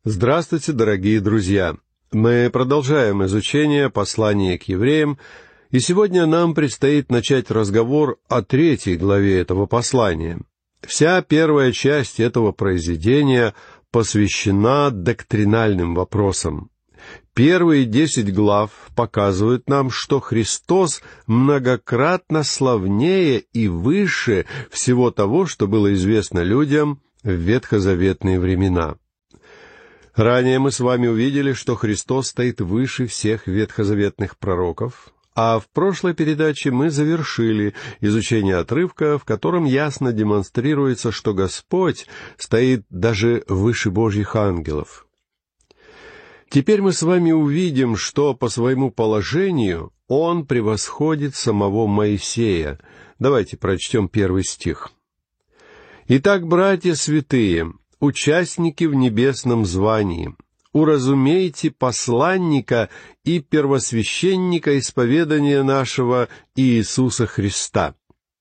Здравствуйте, дорогие друзья! Мы продолжаем изучение послания к евреям, и сегодня нам предстоит начать разговор о 3 главе этого послания. Вся первая часть этого произведения посвящена доктринальным вопросам. Первые 10 глав показывают нам, что Христос многократно славнее и выше всего того, что было известно людям в ветхозаветные времена. Ранее мы с вами увидели, что Христос стоит выше всех ветхозаветных пророков, а в прошлой передаче мы завершили изучение отрывка, в котором ясно демонстрируется, что Господь стоит даже выше Божьих ангелов. Теперь мы с вами увидим, что по своему положению Он превосходит самого Моисея. Давайте прочтем 1 стих. «Итак, братья святые, участники в небесном звании, уразумейте посланника и первосвященника исповедания нашего Иисуса Христа».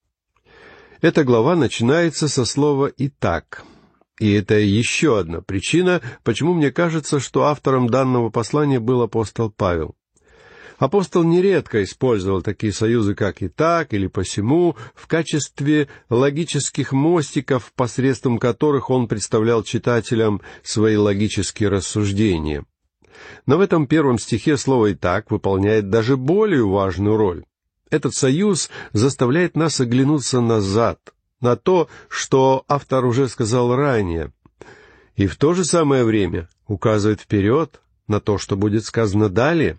Эта глава начинается со слова «итак». И это еще одна причина, почему мне кажется, что автором данного послания был апостол Павел. Апостол нередко использовал такие союзы, как «итак» или «посему», в качестве логических мостиков, посредством которых он представлял читателям свои логические рассуждения. Но в этом 1 стихе слово «итак» выполняет даже более важную роль. Этот союз заставляет нас оглянуться назад, на то, что автор уже сказал ранее, и в то же самое время указывает вперед на то, что будет сказано далее.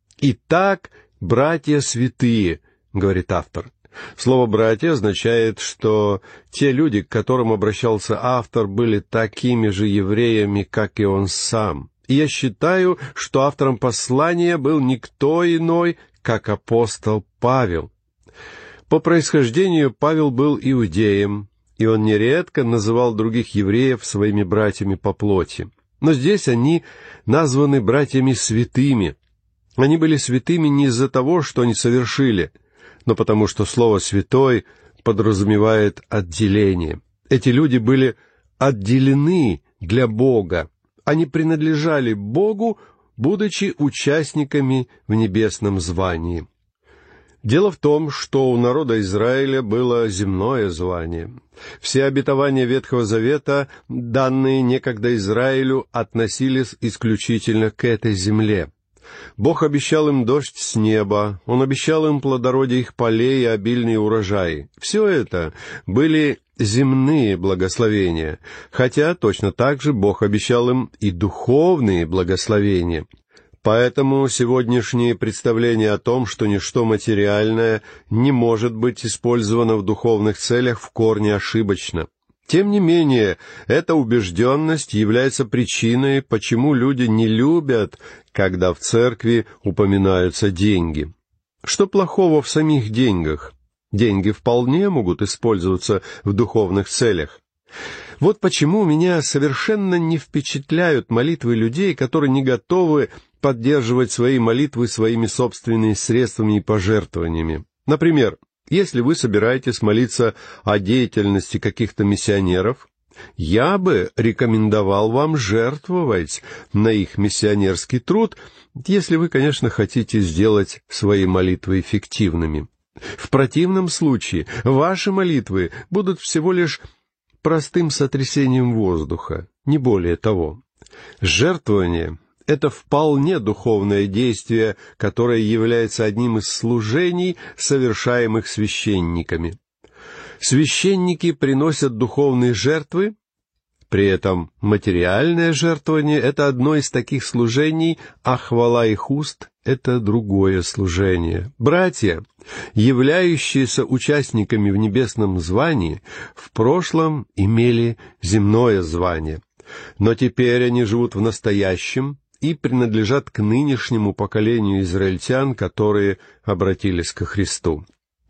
«Итак, братья святые», — говорит автор. Слово «братья» означает, что те люди, к которым обращался автор, были такими же евреями, как и он сам. И я считаю, что автором послания был никто иной, как апостол Павел. По происхождению Павел был иудеем, и он нередко называл других евреев своими братьями по плоти. Но здесь они названы братьями святыми. Они были святыми не из-за того, что они совершили, но потому что слово «святой» подразумевает отделение. Эти люди были отделены для Бога. Они принадлежали Богу, будучи участниками в небесном звании. Дело в том, что у народа Израиля было земное звание. Все обетования Ветхого Завета, данные некогда Израилю, относились исключительно к этой земле. Бог обещал им дождь с неба, Он обещал им плодородие их полей и обильные урожаи. Все это были земные благословения, хотя точно так же Бог обещал им и духовные благословения. Поэтому сегодняшнее представление о том, что ничто материальное не может быть использовано в духовных целях, в корне ошибочно. Тем не менее, эта убежденность является причиной, почему люди не любят, когда в церкви упоминаются деньги. Что плохого в самих деньгах? Деньги вполне могут использоваться в духовных целях. Вот почему меня совершенно не впечатляют молитвы людей, которые не готовы поддерживать свои молитвы своими собственными средствами и пожертвованиями. Например, если вы собираетесь молиться о деятельности каких-то миссионеров, я бы рекомендовал вам жертвовать на их миссионерский труд, если вы, конечно, хотите сделать свои молитвы эффективными. В противном случае ваши молитвы будут всего лишь простым сотрясением воздуха, не более того. Жертвование — это вполне духовное действие, которое является одним из служений, совершаемых священниками. Священники приносят духовные жертвы, при этом материальное жертвование — это одно из таких служений, а хвала их уст — это другое служение. Братья, являющиеся участниками в небесном звании, в прошлом имели земное звание, но теперь они живут в настоящем и принадлежат к нынешнему поколению израильтян, которые обратились ко Христу.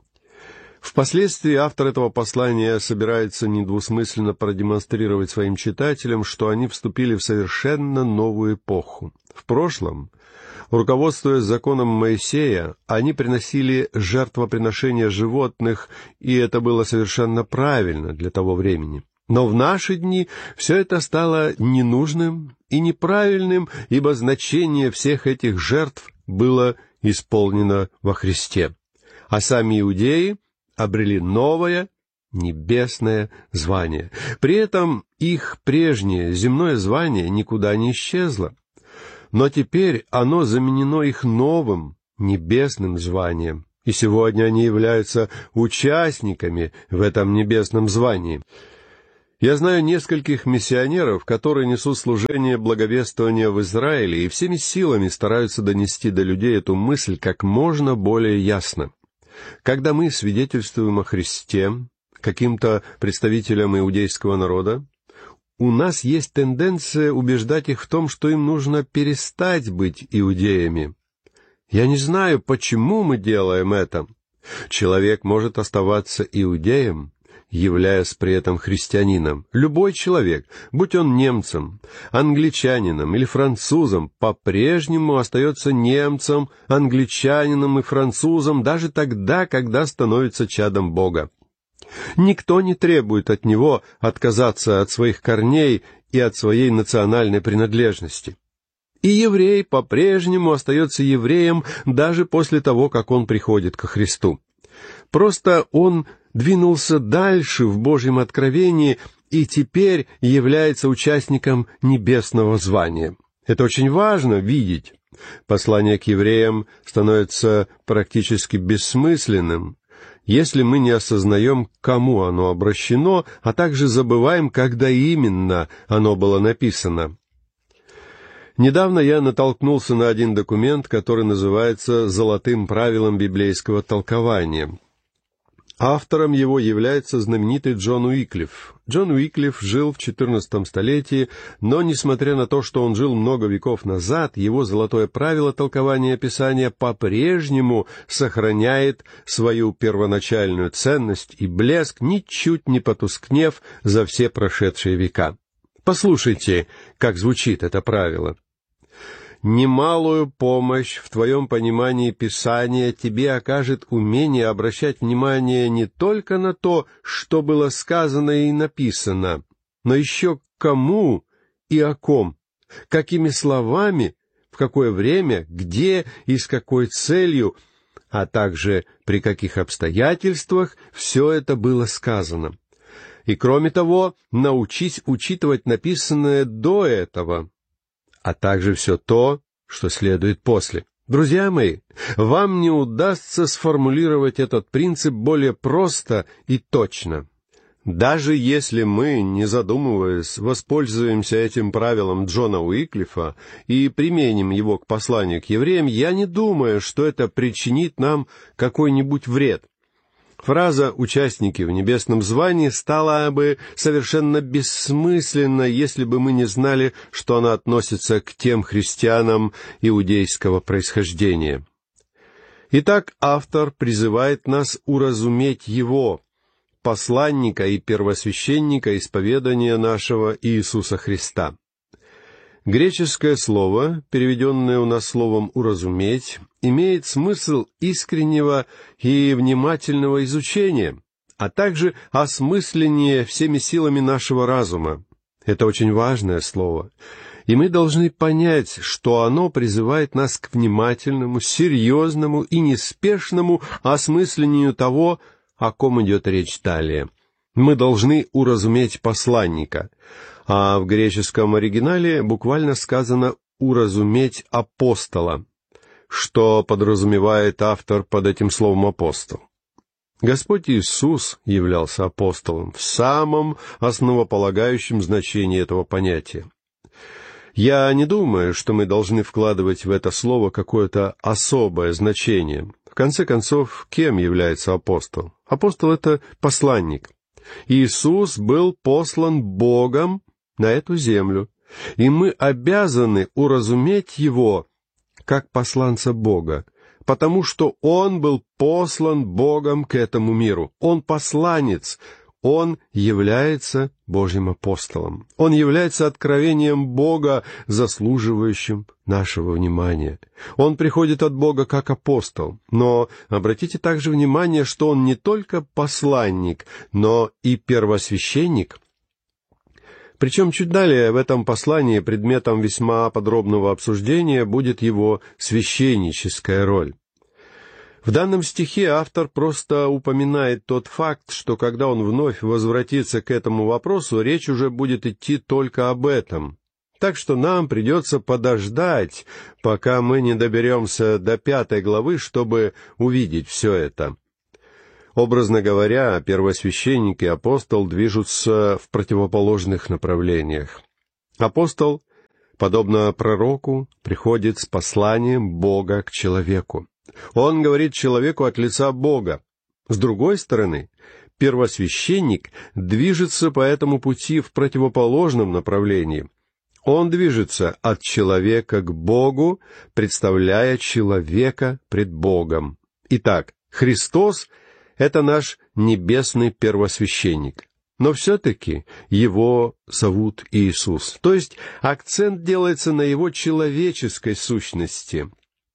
Впоследствии автор этого послания собирается недвусмысленно продемонстрировать своим читателям, что они вступили в совершенно новую эпоху. В прошлом, руководствуясь законом Моисея, они приносили жертвоприношения животных, и это было совершенно правильно для того времени. Но в наши дни все это стало ненужным и неправильным, ибо значение всех этих жертв было исполнено во Христе. А сами иудеи обрели новое небесное звание. При этом их прежнее земное звание никуда не исчезло. Но теперь оно заменено их новым небесным званием. И сегодня они являются участниками в этом небесном звании. Я знаю нескольких миссионеров, которые несут служение благовествования в Израиле и всеми силами стараются донести до людей эту мысль как можно более ясно. Когда мы свидетельствуем о Христе каким-то представителям иудейского народа, у нас есть тенденция убеждать их в том, что им нужно перестать быть иудеями. Я не знаю, почему мы делаем это. Человек может оставаться иудеем, являясь при этом христианином. Любой человек, будь он немцем, англичанином или французом, по-прежнему остается немцем, англичанином и французом даже тогда, когда становится чадом Бога. Никто не требует от него отказаться от своих корней и от своей национальной принадлежности. И еврей по-прежнему остается евреем даже после того, как он приходит ко Христу. Просто он двинулся дальше в Божьем откровении и теперь является участником небесного звания. Это очень важно видеть. Послание к евреям становится практически бессмысленным, если мы не осознаем, к кому оно обращено, а также забываем, когда именно оно было написано. Недавно я натолкнулся на один документ, который называется «Золотым правилом библейского толкования». Автором его является знаменитый Джон Уиклиф. Джон Уиклиф жил в XIV столетии, но, несмотря на то, что он жил много веков назад, его золотое правило толкования Писания по-прежнему сохраняет свою первоначальную ценность и блеск, ничуть не потускнев за все прошедшие века. Послушайте, как звучит это правило. «Немалую помощь в твоем понимании Писания тебе окажет умение обращать внимание не только на то, что было сказано и написано, но еще кому и о ком, какими словами, в какое время, где и с какой целью, а также при каких обстоятельствах все это было сказано. И, кроме того, научись учитывать написанное до этого, а также все то, что следует после». Друзья мои, вам не удастся сформулировать этот принцип более просто и точно. Даже если мы, не задумываясь, воспользуемся этим правилом Джона Уиклифа и применим его к посланию к евреям, я не думаю, что это причинит нам какой-нибудь вред. Фраза «участники в небесном звании» стала бы совершенно бессмысленна, если бы мы не знали, что она относится к тем христианам иудейского происхождения. Итак, автор призывает нас уразуметь его, посланника и первосвященника исповедания нашего Иисуса Христа. Греческое слово, переведенное у нас словом «уразуметь», имеет смысл искреннего и внимательного изучения, а также осмысления всеми силами нашего разума. Это очень важное слово, и мы должны понять, что оно призывает нас к внимательному, серьезному и неспешному осмыслению того, о ком идет речь далее. Мы должны уразуметь посланника, а в греческом оригинале буквально сказано «уразуметь апостола», что подразумевает автор под этим словом «апостол». Господь Иисус являлся апостолом в самом основополагающем значении этого понятия. Я не думаю, что мы должны вкладывать в это слово какое-то особое значение. В конце концов, кем является апостол? Апостол — это посланник. Иисус был послан Богом на эту землю, и мы обязаны уразуметь Его как посланца Бога, потому что Он был послан Богом к этому миру. Он посланец, Он является Божьим апостолом. Он является откровением Бога, заслуживающим нашего внимания. Он приходит от Бога как апостол, но обратите также внимание, что Он не только посланник, но и первосвященник, Причем чуть далее в этом послании предметом весьма подробного обсуждения будет его священническая роль. В данном стихе автор просто упоминает тот факт, что когда он вновь возвратится к этому вопросу, речь уже будет идти только об этом. Так что нам придется подождать, пока мы не доберемся до 5 главы, чтобы увидеть все это. Образно говоря, первосвященник и апостол движутся в противоположных направлениях. Апостол, подобно пророку, приходит с посланием Бога к человеку. Он говорит человеку от лица Бога. С другой стороны, первосвященник движется по этому пути в противоположном направлении. Он движется от человека к Богу, представляя человека пред Богом. Итак, Христос — это наш небесный первосвященник. Но все-таки его зовут Иисус. То есть акцент делается на его человеческой сущности.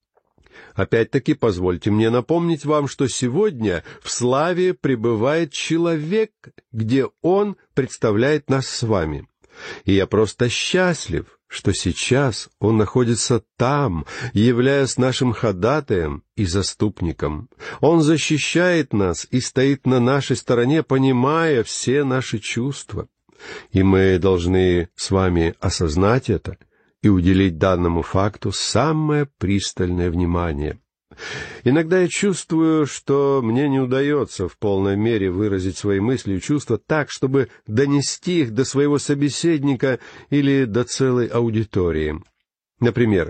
Опять-таки, позвольте мне напомнить вам, что сегодня в славе пребывает человек, где он представляет нас с вами. И я просто счастлив, что сейчас он находится там, являясь нашим ходатаем и заступником. Он защищает нас и стоит на нашей стороне, понимая все наши чувства. И мы должны с вами осознать это и уделить данному факту самое пристальное внимание. Иногда я чувствую, что мне не удается в полной мере выразить свои мысли и чувства так, чтобы донести их до своего собеседника или до целой аудитории. Например,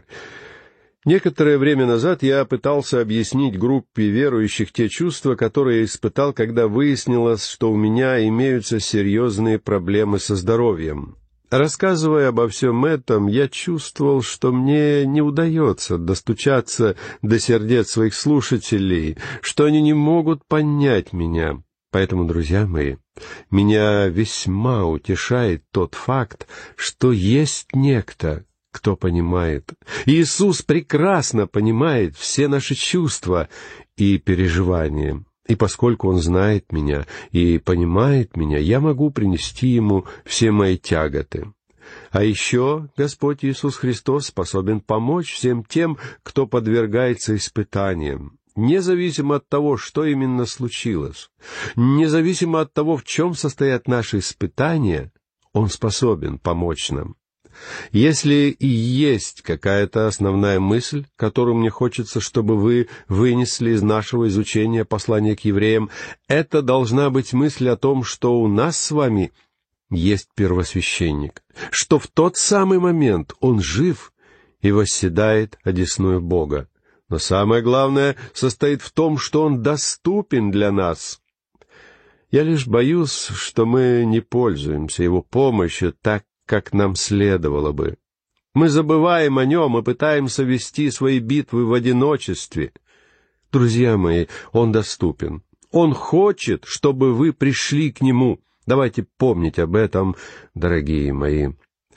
некоторое время назад я пытался объяснить группе верующих те чувства, которые испытал, когда выяснилось, что у меня имеются серьезные проблемы со здоровьем. Рассказывая обо всем этом, я чувствовал, что мне не удается достучаться до сердец своих слушателей, что они не могут понять меня. Поэтому, друзья мои, меня весьма утешает тот факт, что есть некто, кто понимает. Иисус прекрасно понимает все наши чувства и переживания. И поскольку Он знает меня и понимает меня, я могу принести Ему все мои тяготы. А еще Господь Иисус Христос способен помочь всем тем, кто подвергается испытаниям, независимо от того, что именно случилось, независимо от того, в чем состоят наши испытания, Он способен помочь нам. Если и есть какая-то основная мысль, которую мне хочется, чтобы вы вынесли из нашего изучения послания к евреям, это должна быть мысль о том, что у нас с вами есть первосвященник, что в тот самый момент он жив и восседает одесную Бога. Но самое главное состоит в том, что он доступен для нас. Я лишь боюсь, что мы не пользуемся его помощью так, как нам следовало бы. Мы забываем о нем и пытаемся вести свои битвы в одиночестве. Друзья мои, он доступен. Он хочет, чтобы вы пришли к нему. Давайте помнить об этом, дорогие мои.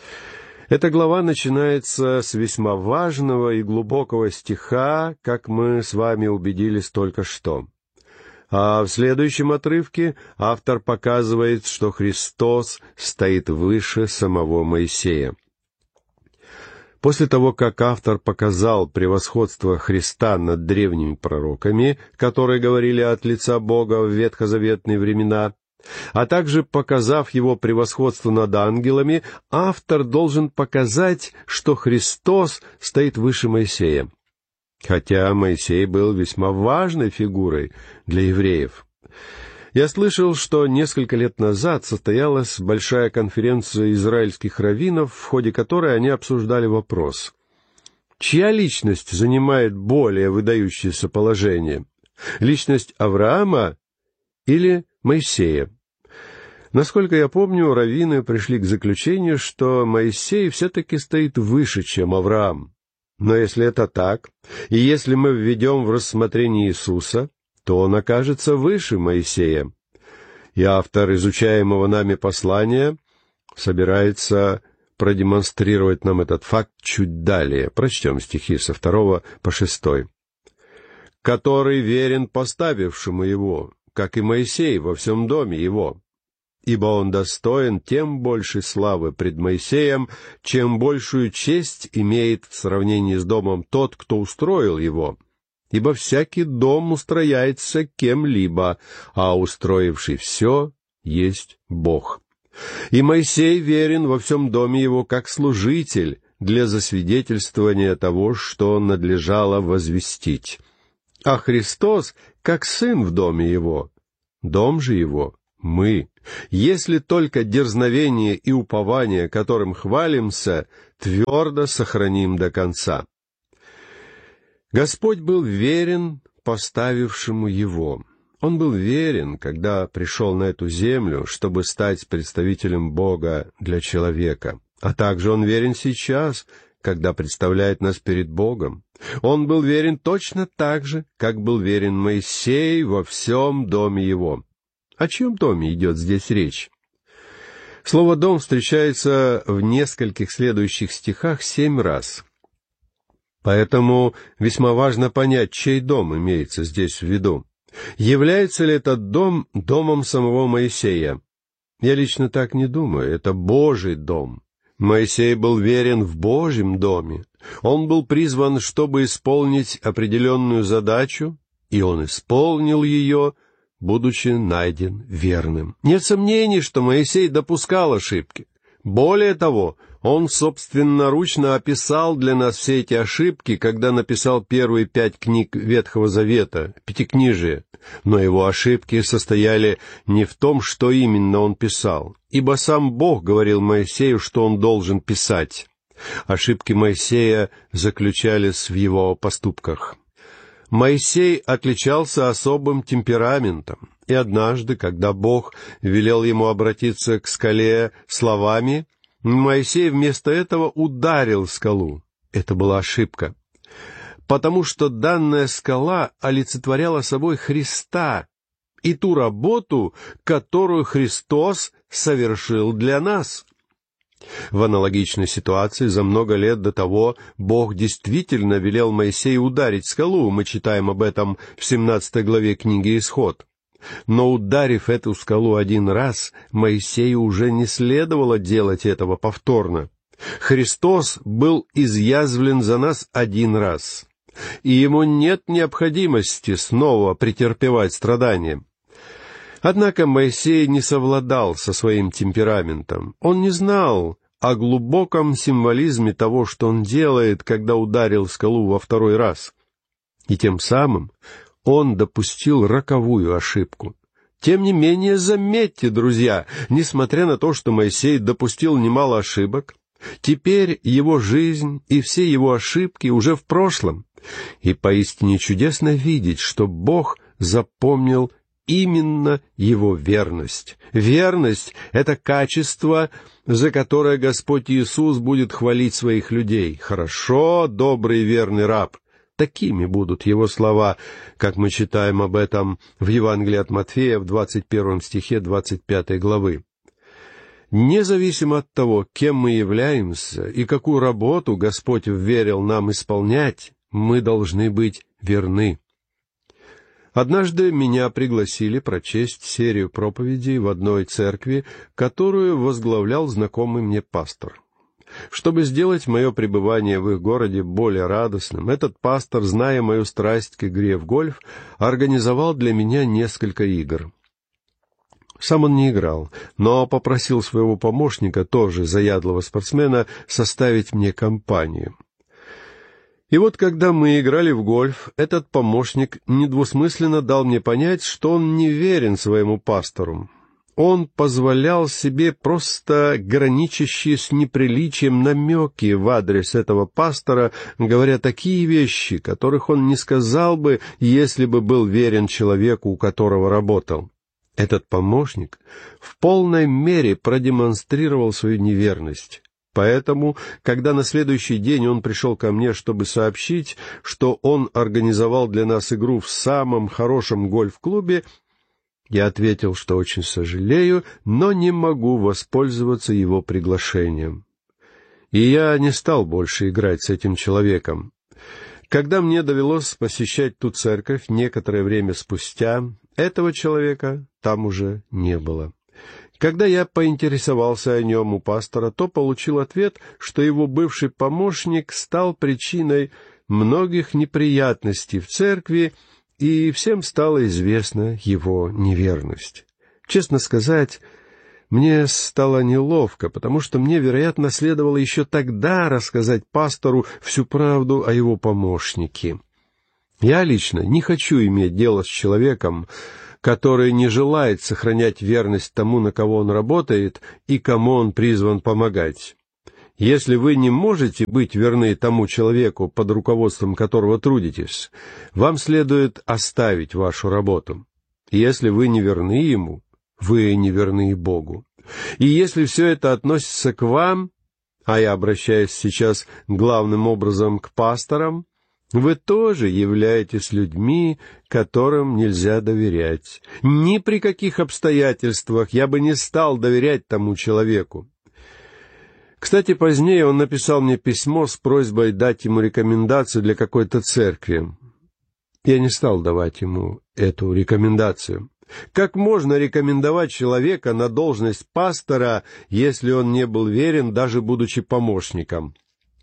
Эта глава начинается с весьма важного и глубокого стиха, как мы с вами убедились только что. А в следующем отрывке автор показывает, что Христос стоит выше самого Моисея. После того, как автор показал превосходство Христа над древними пророками, которые говорили от лица Бога в ветхозаветные времена, а также показав его превосходство над ангелами, автор должен показать, что Христос стоит выше Моисея. Хотя Моисей был весьма важной фигурой для евреев. Я слышал, что несколько лет назад состоялась большая конференция израильских раввинов, в ходе которой они обсуждали вопрос: чья личность занимает более выдающееся положение? Личность Авраама или Моисея? Насколько я помню, раввины пришли к заключению, что Моисей все-таки стоит выше, чем Авраам. Но если это так, и если мы введем в рассмотрение Иисуса, то он окажется выше Моисея. И автор изучаемого нами послания собирается продемонстрировать нам этот факт чуть далее. Прочтем стихи со 2 по 6. «Который верен поставившему его, как и Моисей во всем доме его. ибо он достоин тем большей славы пред Моисеем, чем большую честь имеет в сравнении с домом тот, кто устроил его. Ибо всякий дом устрояется кем-либо, а устроивший все есть Бог. И Моисей верен во всем доме его как служитель для засвидетельствования того, что надлежало возвестить. А Христос как сын в доме его. Дом же его — мы. Если только дерзновение и упование, которым хвалимся, твердо сохраним до конца. Господь был верен поставившему его. Он был верен, когда пришел на эту землю, чтобы стать представителем Бога для человека. А также Он верен сейчас, когда представляет нас перед Богом. Он был верен точно так же, как был верен Моисей во всем доме его. О чьем доме идет здесь речь? Слово «дом» встречается в нескольких следующих стихах 7 раз. Поэтому весьма важно понять, чей дом имеется здесь в виду. Является ли этот дом домом самого Моисея? Я лично так не думаю. Это Божий дом. Моисей был верен в Божьем доме. Он был призван, чтобы исполнить определенную задачу, и он исполнил ее, будучи найден верным. Нет сомнений, что Моисей допускал ошибки. Более того, он собственноручно описал для нас все эти ошибки, когда написал первые 5 книг Ветхого Завета, Пятикнижие. Но его ошибки состояли не в том, что именно он писал, ибо сам Бог говорил Моисею, что он должен писать. Ошибки Моисея заключались в его поступках. Моисей отличался особым темпераментом, и однажды, когда Бог велел ему обратиться к скале словами, Моисей вместо этого ударил скалу. Это была ошибка, потому что данная скала олицетворяла собой Христа и ту работу, которую Христос совершил для нас. В аналогичной ситуации за много лет до того Бог действительно велел Моисею ударить скалу, мы читаем об этом в 17 главе книги «Исход». Но ударив эту скалу один раз, Моисею уже не следовало делать этого повторно. Христос был изъязвлен за нас один раз, и ему нет необходимости снова претерпевать страдания. Однако Моисей не совладал со своим темпераментом. Он не знал о глубоком символизме того, что он делает, когда ударил скалу во второй раз. И тем самым он допустил роковую ошибку. Тем не менее, заметьте, друзья, несмотря на то, что Моисей допустил немало ошибок, теперь его жизнь и все его ошибки уже в прошлом. И поистине чудесно видеть, что Бог запомнил именно его верность. Верность — это качество, за которое Господь Иисус будет хвалить своих людей. «Хорошо, добрый и верный раб». Такими будут его слова, как мы читаем об этом в Евангелии от Матфея в 21 стихе 25 главы. Независимо от того, кем мы являемся и какую работу Господь вверил нам исполнять, мы должны быть верны. Однажды меня пригласили прочесть серию проповедей в одной церкви, которую возглавлял знакомый мне пастор. Чтобы сделать мое пребывание в их городе более радостным, этот пастор, зная мою страсть к игре в гольф, организовал для меня несколько игр. Сам он не играл, но попросил своего помощника, тоже заядлого спортсмена, составить мне компанию. И вот, когда мы играли в гольф, этот помощник недвусмысленно дал мне понять, что он не верен своему пастору. Он позволял себе просто граничащие с неприличием намеки в адрес этого пастора, говоря такие вещи, которых он не сказал бы, если бы был верен человеку, у которого работал. Этот помощник в полной мере продемонстрировал свою неверность. Поэтому, когда на следующий день он пришел ко мне, чтобы сообщить, что он организовал для нас игру в самом хорошем гольф-клубе, я ответил, что очень сожалею, но не могу воспользоваться его приглашением. И я не стал больше играть с этим человеком. Когда мне довелось посещать ту церковь некоторое время спустя, этого человека там уже не было. Когда я поинтересовался о нем у пастора, то получил ответ, что его бывший помощник стал причиной многих неприятностей в церкви, и всем стала известна его неверность. Честно сказать, мне стало неловко, потому что мне, вероятно, следовало еще тогда рассказать пастору всю правду о его помощнике. Я лично не хочу иметь дело с человеком, который не желает сохранять верность тому, на кого он работает и кому он призван помогать. Если вы не можете быть верны тому человеку, под руководством которого трудитесь, вам следует оставить вашу работу. Если вы не верны ему, вы не верны и Богу. И если все это относится к вам, а я обращаюсь сейчас главным образом к пасторам, вы тоже являетесь людьми, которым нельзя доверять. Ни при каких обстоятельствах я бы не стал доверять тому человеку. Кстати, позднее он написал мне письмо с просьбой дать ему рекомендацию для какой-то церкви. Я не стал давать ему эту рекомендацию. Как можно рекомендовать человека на должность пастора, если он не был верен, даже будучи помощником?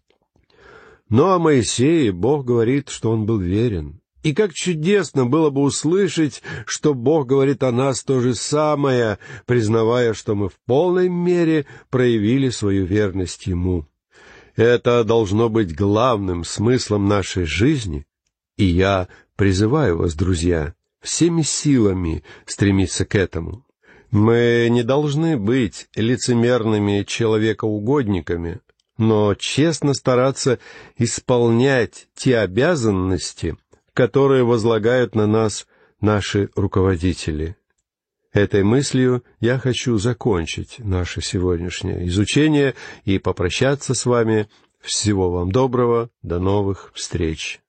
Но о Моисее Бог говорит, что он был верен. И как чудесно было бы услышать, что Бог говорит о нас то же самое, признавая, что мы в полной мере проявили свою верность Ему. Это должно быть главным смыслом нашей жизни, и я призываю вас, друзья, всеми силами стремиться к этому. Мы не должны быть лицемерными человекоугодниками, но честно стараться исполнять те обязанности, которые возлагают на нас наши руководители. Этой мыслью я хочу закончить наше сегодняшнее изучение и попрощаться с вами. Всего вам доброго, до новых встреч.